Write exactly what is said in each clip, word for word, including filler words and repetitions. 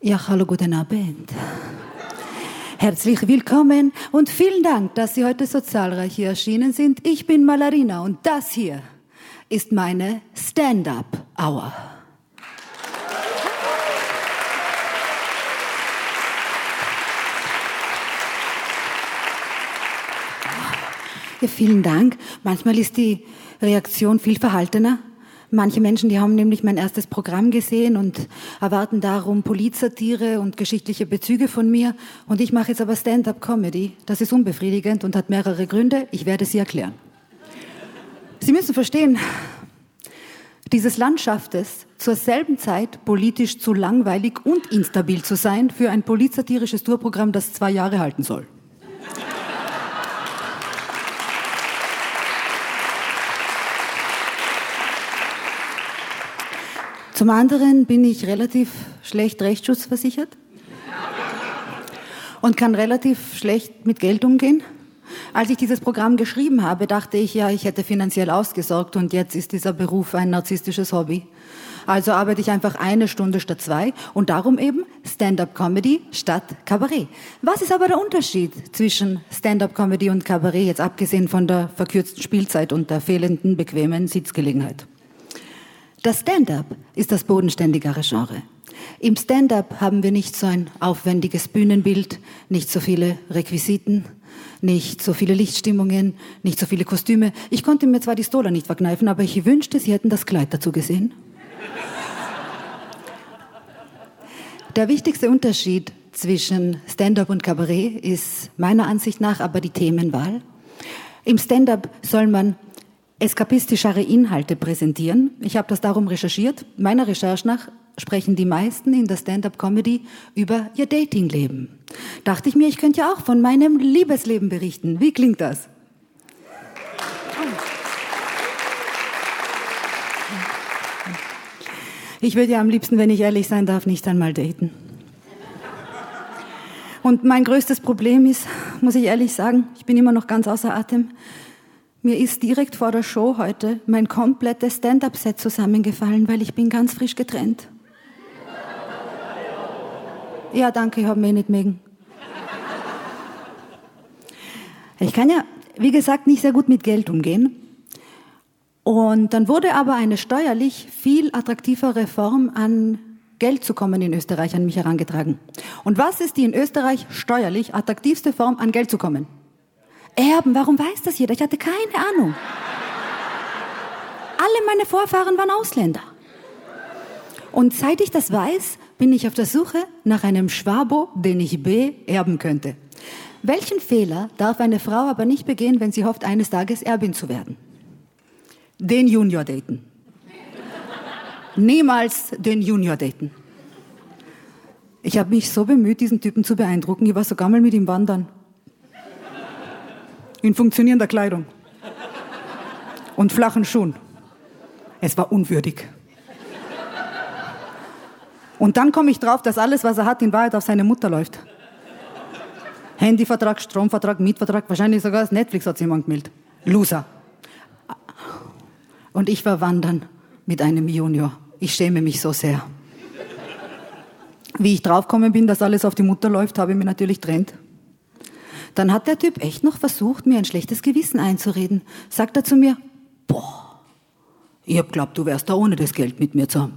Ja, hallo, guten Abend. Herzlich willkommen und vielen Dank, dass Sie heute so zahlreich hier erschienen sind. Ich bin Malarina und das hier ist meine Stand-Up-Hour. Ja, vielen Dank. Manchmal ist die Reaktion viel verhaltener. Manche Menschen, die haben nämlich mein erstes Programm gesehen und erwarten darum Polizsatire und geschichtliche Bezüge von mir. Und ich mache jetzt aber Stand-up-Comedy. Das ist unbefriedigend und hat mehrere Gründe. Ich werde sie erklären. Sie müssen verstehen, dieses Land schafft es, zur selben Zeit politisch zu langweilig und instabil zu sein für ein polizsatirisches Tourprogramm, das zwei Jahre halten soll. Zum anderen bin ich relativ schlecht rechtsschutzversichert und kann relativ schlecht mit Geld umgehen. Als ich dieses Programm geschrieben habe, dachte ich, ja, ich hätte finanziell ausgesorgt und jetzt ist dieser Beruf ein narzisstisches Hobby. Also arbeite ich einfach eine Stunde statt zwei und darum eben Stand-up-Comedy statt Kabarett. Was ist aber der Unterschied zwischen Stand-up-Comedy und Kabarett, jetzt abgesehen von der verkürzten Spielzeit und der fehlenden bequemen Sitzgelegenheit? Das Stand-up ist das bodenständigere Genre. Im Stand-up haben wir nicht so ein aufwendiges Bühnenbild, nicht so viele Requisiten, nicht so viele Lichtstimmungen, nicht so viele Kostüme. Ich konnte mir zwar die Stola nicht verkneifen, aber ich wünschte, Sie hätten das Kleid dazu gesehen. Der wichtigste Unterschied zwischen Stand-up und Kabarett ist meiner Ansicht nach aber die Themenwahl. Im Stand-up soll man eskapistischere Inhalte präsentieren. Ich habe das darum recherchiert. Meiner Recherche nach sprechen die meisten in der Stand-up-Comedy über ihr Datingleben. Dachte ich mir, ich könnte ja auch von meinem Liebesleben berichten. Wie klingt das? Ich würde ja am liebsten, wenn ich ehrlich sein darf, nicht einmal daten. Und mein größtes Problem ist, muss ich ehrlich sagen, ich bin immer noch ganz außer Atem. Mir ist direkt vor der Show heute mein komplettes Stand-up-Set zusammengefallen, weil ich bin ganz frisch getrennt. Ja, danke, ich habe mich nicht mögen. Ich kann ja, wie gesagt, nicht sehr gut mit Geld umgehen. Und dann wurde aber eine steuerlich viel attraktivere Form, an Geld zu kommen in Österreich, an mich herangetragen. Und was ist die in Österreich steuerlich attraktivste Form, an Geld zu kommen? Erben, warum weiß das jeder? Ich hatte keine Ahnung. Alle meine Vorfahren waren Ausländer. Und seit ich das weiß, bin ich auf der Suche nach einem Schwabo, den ich beerben könnte. Welchen Fehler darf eine Frau aber nicht begehen, wenn sie hofft, eines Tages Erbin zu werden? Den Junior daten. Niemals den Junior daten. Ich habe mich so bemüht, diesen Typen zu beeindrucken. Ich war sogar mal mit ihm wandern. In funktionierender Kleidung und flachen Schuhen. Es war unwürdig. Und dann komme ich drauf, dass alles, was er hat, in Wahrheit auf seine Mutter läuft. Handyvertrag, Stromvertrag, Mietvertrag, wahrscheinlich sogar das Netflix hat jemand gemeldet. Loser. Und ich war wandern mit einem Junior. Ich schäme mich so sehr. Wie ich draufgekommen bin, dass alles auf die Mutter läuft, habe ich mich natürlich getrennt. Dann hat der Typ echt noch versucht, mir ein schlechtes Gewissen einzureden. Sagt er zu mir, boah, ich hab glaubt, du wärst da ohne das Geld mit mir zu haben.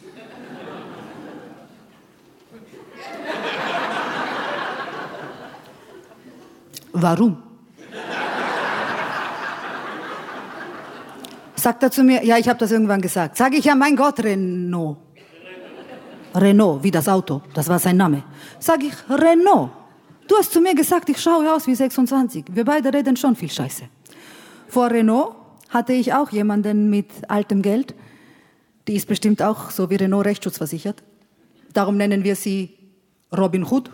Warum? Sagt er zu mir, ja, ich habe das irgendwann gesagt. Sag ich, ja, mein Gott, Renault. Renault, wie das Auto, das war sein Name. Sag ich, Renault. Du hast zu mir gesagt, ich schaue aus wie sechsundzwanzig. Wir beide reden schon viel Scheiße. Vor Renault hatte ich auch jemanden mit altem Geld. Die ist bestimmt auch so wie Renault rechtsschutzversichert. Darum nennen wir sie Robin Hood.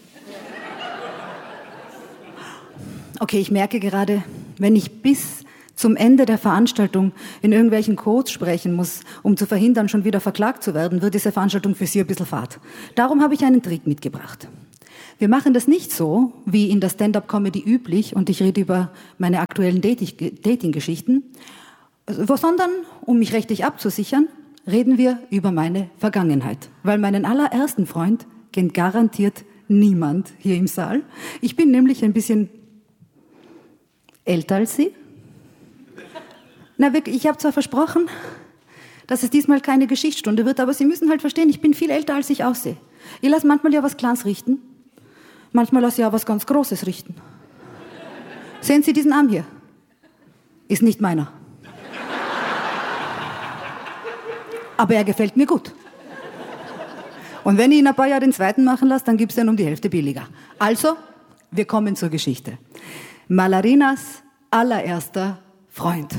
Okay, ich merke gerade, wenn ich bis zum Ende der Veranstaltung in irgendwelchen Codes sprechen muss, um zu verhindern, schon wieder verklagt zu werden, wird diese Veranstaltung für Sie ein bisschen fad. Darum habe ich einen Trick mitgebracht. Wir machen das nicht so, wie in der Stand-up-Comedy üblich, und ich rede über meine aktuellen Dating-Geschichten, sondern, um mich rechtlich abzusichern, reden wir über meine Vergangenheit. Weil meinen allerersten Freund, kennt garantiert niemand hier im Saal. Ich bin nämlich ein bisschen älter als Sie. Na wirklich, ich habe zwar versprochen, dass es diesmal keine Geschichtsstunde wird, aber Sie müssen halt verstehen, ich bin viel älter, als ich aussehe. Ich lasse manchmal ja was Kleines richten, manchmal lasse ich ja was ganz Großes richten. Sehen Sie diesen Arm hier? Ist nicht meiner. Aber er gefällt mir gut. Und wenn ich in ein paar Jahren den zweiten machen lasse, dann gibt es den um die Hälfte billiger. Also, wir kommen zur Geschichte. Malarinas allererster Freund.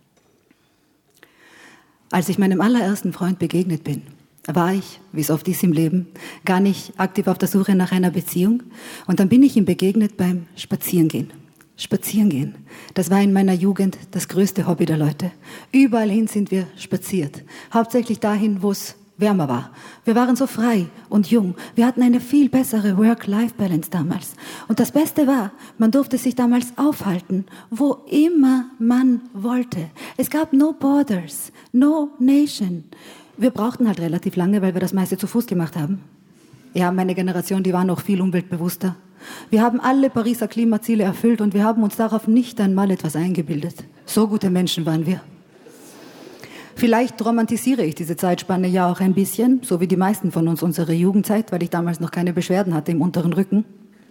Als ich meinem allerersten Freund begegnet bin, war ich, wie es oft ist im Leben, gar nicht aktiv auf der Suche nach einer Beziehung. Und dann bin ich ihm begegnet beim Spazierengehen. Spazierengehen, das war in meiner Jugend das größte Hobby der Leute. Überall hin sind wir spaziert. Hauptsächlich dahin, wo es wärmer war. Wir waren so frei und jung. Wir hatten eine viel bessere Work-Life-Balance damals. Und das Beste war, man durfte sich damals aufhalten, wo immer man wollte. Es gab no borders, no nation. Wir brauchten halt relativ lange, weil wir das meiste zu Fuß gemacht haben. Ja, meine Generation, die war noch viel umweltbewusster. Wir haben alle Pariser Klimaziele erfüllt und wir haben uns darauf nicht einmal etwas eingebildet. So gute Menschen waren wir. Vielleicht romantisiere ich diese Zeitspanne ja auch ein bisschen, so wie die meisten von uns unsere Jugendzeit, weil ich damals noch keine Beschwerden hatte im unteren Rücken.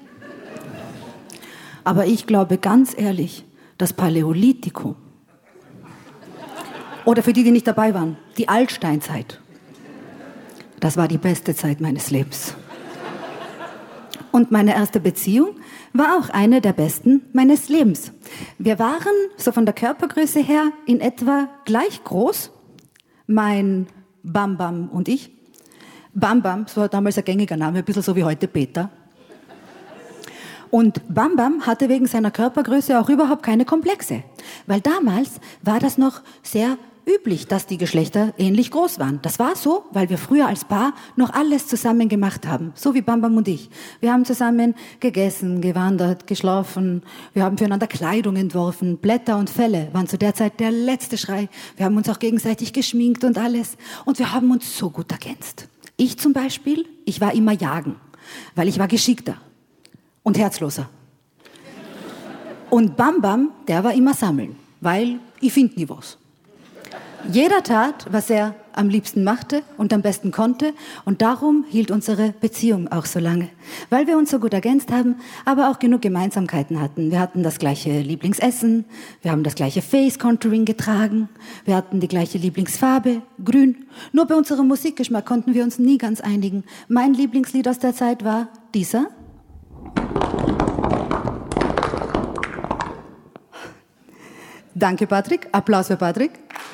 Aber ich glaube ganz ehrlich, das Paläolithikum oder für die, die nicht dabei waren, die Altsteinzeit, das war die beste Zeit meines Lebens. Und meine erste Beziehung war auch eine der besten meines Lebens. Wir waren, so von der Körpergröße her, in etwa gleich groß. Mein Bam Bam und ich. Bam Bam, das war damals ein gängiger Name, ein bisschen so wie heute Peter. Und Bam Bam hatte wegen seiner Körpergröße auch überhaupt keine Komplexe. Weil damals war das noch sehr üblich, dass die Geschlechter ähnlich groß waren. Das war so, weil wir früher als Paar noch alles zusammen gemacht haben. So wie Bam Bam und ich. Wir haben zusammen gegessen, gewandert, geschlafen. Wir haben füreinander Kleidung entworfen. Blätter und Felle waren zu der Zeit der letzte Schrei. Wir haben uns auch gegenseitig geschminkt und alles. Und wir haben uns so gut ergänzt. Ich zum Beispiel, ich war immer jagen, weil ich war geschickter und herzloser. Und Bam Bam, der war immer sammeln, weil ich finde nie was. Jeder tat, was er am liebsten machte und am besten konnte. Und darum hielt unsere Beziehung auch so lange. Weil wir uns so gut ergänzt haben, aber auch genug Gemeinsamkeiten hatten. Wir hatten das gleiche Lieblingsessen, wir haben das gleiche Face-Contouring getragen, wir hatten die gleiche Lieblingsfarbe, grün. Nur bei unserem Musikgeschmack konnten wir uns nie ganz einigen. Mein Lieblingslied aus der Zeit war dieser. Danke, Patrick. Applaus für Patrick.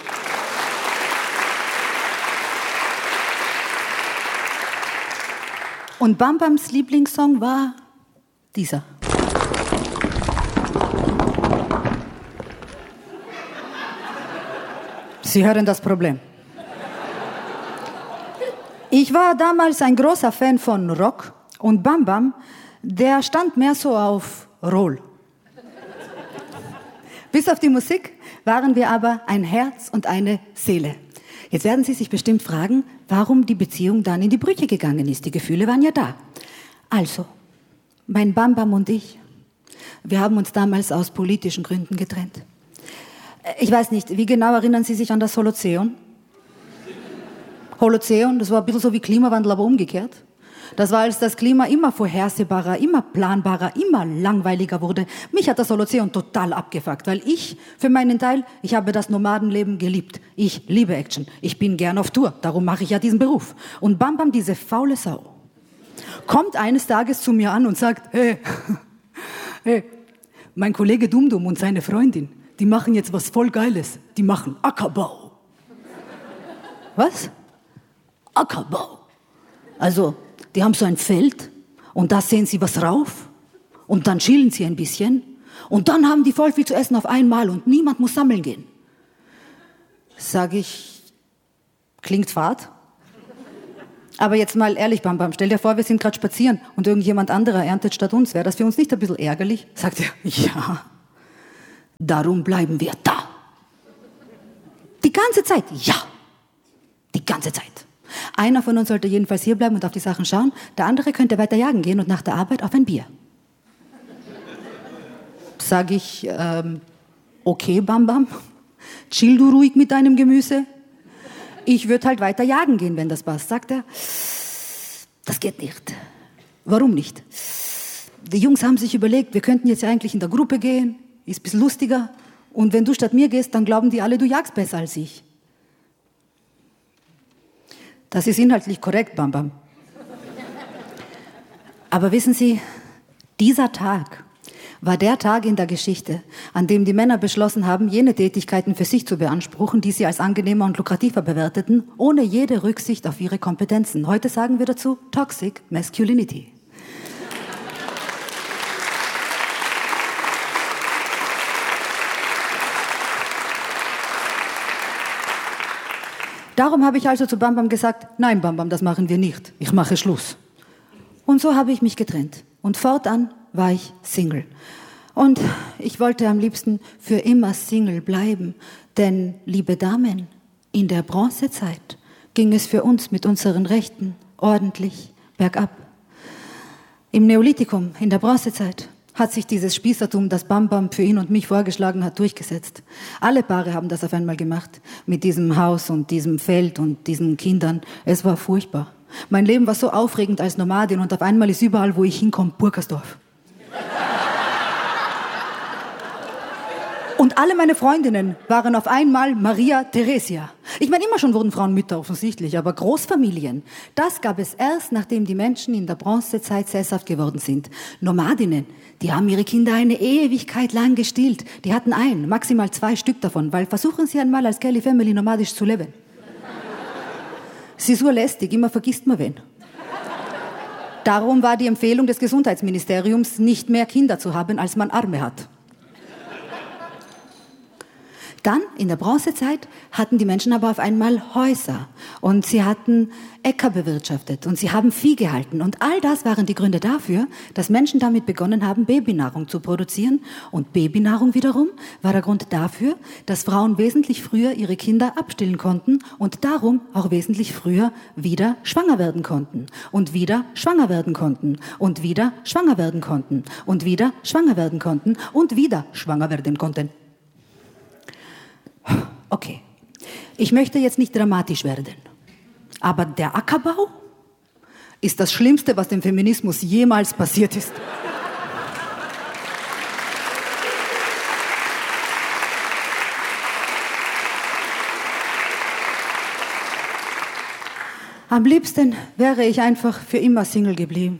Und Bam Bams Lieblingssong war dieser. Sie hören das Problem. Ich war damals ein großer Fan von Rock und Bam Bam, der stand mehr so auf Roll. Bis auf die Musik waren wir aber ein Herz und eine Seele. Jetzt werden Sie sich bestimmt fragen, warum die Beziehung dann in die Brüche gegangen ist. Die Gefühle waren ja da. Also, mein Bam Bam und ich, wir haben uns damals aus politischen Gründen getrennt. Ich weiß nicht, wie genau erinnern Sie sich an das Holozäon? Holozäon, das war ein bisschen so wie Klimawandel, aber umgekehrt. Das war, als das Klima immer vorhersehbarer, immer planbarer, immer langweiliger wurde. Mich hat das Holozäon total abgefuckt, weil ich, für meinen Teil, ich habe das Nomadenleben geliebt. Ich liebe Action. Ich bin gern auf Tour. Darum mache ich ja diesen Beruf. Und Bam Bam, diese faule Sau, kommt eines Tages zu mir an und sagt, hey, hey, mein Kollege Dumdum und seine Freundin, die machen jetzt was voll Geiles. Die machen Ackerbau. Was? Ackerbau. Also, die haben so ein Feld und da sehen sie was rauf und dann chillen sie ein bisschen und dann haben die voll viel zu essen auf einmal und niemand muss sammeln gehen. Sag ich, klingt fad. Aber jetzt mal ehrlich, Bam Bam, stell dir vor, wir sind gerade spazieren und irgendjemand anderer erntet statt uns. Wäre das für uns nicht ein bisschen ärgerlich? Sagt er, ja, darum bleiben wir da. Die ganze Zeit, ja, die ganze Zeit. Einer von uns sollte jedenfalls hierbleiben und auf die Sachen schauen, der andere könnte weiter jagen gehen und nach der Arbeit auf ein Bier. Sag ich, ähm, okay, Bam Bam, chill du ruhig mit deinem Gemüse. Ich würde halt weiter jagen gehen, wenn das passt. Sagt er, das geht nicht. Warum nicht? Die Jungs haben sich überlegt, wir könnten jetzt ja eigentlich in der Gruppe gehen, ist ein bisschen lustiger. Und wenn du statt mir gehst, dann glauben die alle, du jagst besser als ich. Das ist inhaltlich korrekt, Bam Bam. Aber wissen Sie, dieser Tag war der Tag in der Geschichte, an dem die Männer beschlossen haben, jene Tätigkeiten für sich zu beanspruchen, die sie als angenehmer und lukrativer bewerteten, ohne jede Rücksicht auf ihre Kompetenzen. Heute sagen wir dazu Toxic Masculinity. Darum habe ich also zu Bam Bam gesagt, nein Bam Bam, das machen wir nicht, ich mache Schluss. Und so habe ich mich getrennt und fortan war ich Single. Und ich wollte am liebsten für immer Single bleiben, denn, liebe Damen, in der Bronzezeit ging es für uns mit unseren Rechten ordentlich bergab. Im Neolithikum, in der Bronzezeit, hat sich dieses Spießertum, das Bam Bam für ihn und mich vorgeschlagen hat, durchgesetzt. Alle Paare haben das auf einmal gemacht, mit diesem Haus und diesem Feld und diesen Kindern. Es war furchtbar. Mein Leben war so aufregend als Nomadin und auf einmal ist überall, wo ich hinkomme, Burkersdorf. Und alle meine Freundinnen waren auf einmal Maria Theresia. Ich meine, immer schon wurden Frauen Mütter offensichtlich, aber Großfamilien, das gab es erst, nachdem die Menschen in der Bronzezeit sesshaft geworden sind. Nomadinnen, die haben ihre Kinder eine Ewigkeit lang gestillt. Die hatten ein, maximal zwei Stück davon, weil versuchen Sie einmal als Kelly Family nomadisch zu leben. Es ist urlästig, immer vergisst man wen. Darum war die Empfehlung des Gesundheitsministeriums, nicht mehr Kinder zu haben, als man Arme hat. Dann, in der Bronzezeit, hatten die Menschen aber auf einmal Häuser und sie hatten Äcker bewirtschaftet und sie haben Vieh gehalten. Und all das waren die Gründe dafür, dass Menschen damit begonnen haben, Babynahrung zu produzieren. Und Babynahrung wiederum war der Grund dafür, dass Frauen wesentlich früher ihre Kinder abstillen konnten und darum auch wesentlich früher wieder schwanger werden konnten. Und wieder schwanger werden konnten. Und wieder schwanger werden konnten. Und wieder schwanger werden konnten. Und wieder schwanger werden konnten. Okay, ich möchte jetzt nicht dramatisch werden, aber der Ackerbau ist das Schlimmste, was dem Feminismus jemals passiert ist. Am liebsten wäre ich einfach für immer Single geblieben.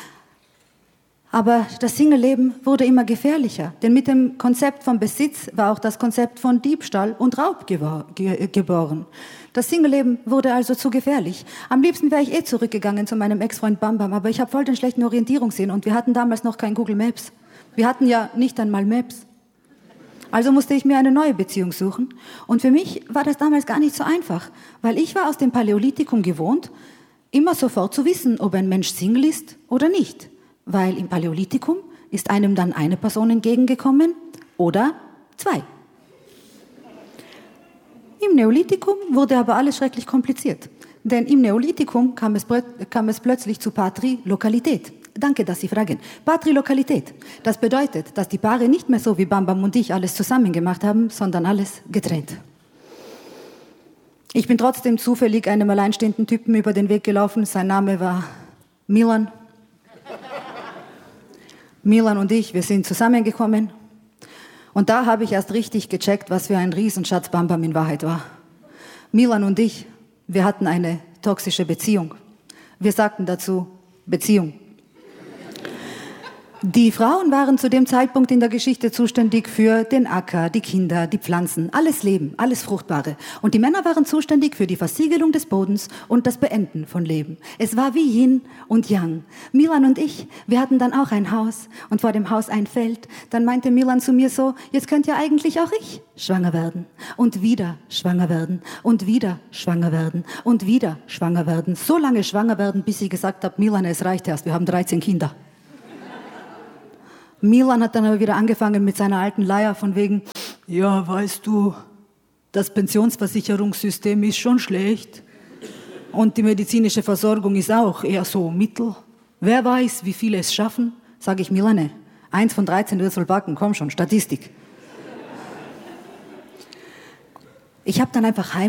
Aber das Single-Leben wurde immer gefährlicher, denn mit dem Konzept von Besitz war auch das Konzept von Diebstahl und Raub geboren. Das Single-Leben wurde also zu gefährlich. Am liebsten wäre ich eh zurückgegangen zu meinem Ex-Freund Bam Bam, aber ich habe voll den schlechten Orientierungssinn und wir hatten damals noch kein Google Maps. Wir hatten ja nicht einmal Maps. Also musste ich mir eine neue Beziehung suchen und für mich war das damals gar nicht so einfach, weil ich war aus dem Paläolithikum gewohnt, immer sofort zu wissen, ob ein Mensch Single ist oder nicht. Weil im Paläolithikum ist einem dann eine Person entgegengekommen oder zwei. Im Neolithikum wurde aber alles schrecklich kompliziert. Denn im Neolithikum kam es, kam es plötzlich zu Patrilokalität. Danke, dass Sie fragen. Patrilokalität. Das bedeutet, dass die Paare nicht mehr so wie Bam Bam und ich alles zusammen gemacht haben, sondern alles getrennt. Ich bin trotzdem zufällig einem alleinstehenden Typen über den Weg gelaufen. Sein Name war Milan. Milan und ich, wir sind zusammengekommen und da habe ich erst richtig gecheckt, was für ein Riesenschatz Bam Bam in Wahrheit war. Milan und ich, wir hatten eine toxische Beziehung. Wir sagten dazu Beziehung. Die Frauen waren zu dem Zeitpunkt in der Geschichte zuständig für den Acker, die Kinder, die Pflanzen, alles Leben, alles Fruchtbare. Und die Männer waren zuständig für die Versiegelung des Bodens und das Beenden von Leben. Es war wie Yin und Yang. Milan und ich, wir hatten dann auch ein Haus und vor dem Haus ein Feld. Dann meinte Milan zu mir so, jetzt könnt ja eigentlich auch ich schwanger werden. Und wieder schwanger werden. Und wieder schwanger werden. Und wieder schwanger werden. So lange schwanger werden, bis ich gesagt habe, Milan, es reicht erst, wir haben dreizehn Kinder. Milan hat dann aber wieder angefangen mit seiner alten Leier von wegen, ja, weißt du, das Pensionsversicherungssystem ist schon schlecht. Und die medizinische Versorgung ist auch eher so mittel. Wer weiß, wie viele es schaffen? Sage ich, Milane, eins von dreizehn wird es wohl backen, komm schon, Statistik. Ich habe dann einfach heim